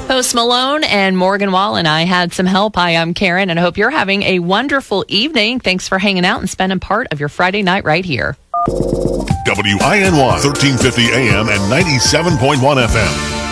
Post Malone and Morgan Wallen. I had some help. Hi, I'm Karen, and I hope you're having a wonderful evening. Thanks for hanging out and spending part of your Friday night right here. WINY 1350 AM and 97.1 FM.